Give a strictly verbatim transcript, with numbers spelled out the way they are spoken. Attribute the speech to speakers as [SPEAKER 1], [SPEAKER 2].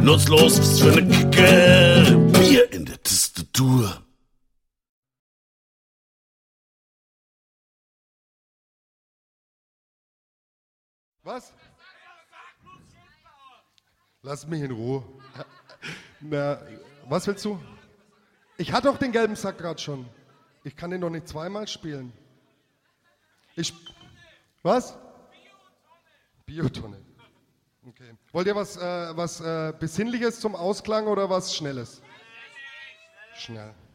[SPEAKER 1] Nutzlos, was für eine Kacke. Bier in der Tastatur.
[SPEAKER 2] Was? Lass mich in Ruhe. Na, was willst du? Ich hatte doch den gelben Sack gerade schon. Ich kann den doch nicht zweimal spielen. Ich. Was? Biotonne. Okay. Wollt ihr was, äh, was äh, Besinnliches zum Ausklang oder was Schnelles? Schnell.